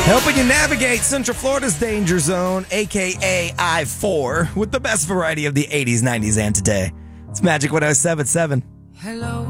Helping you navigate Central Florida's danger zone, aka I-4, with the best variety of the 80s, 90s, and today. It's Magic 1077. Hello.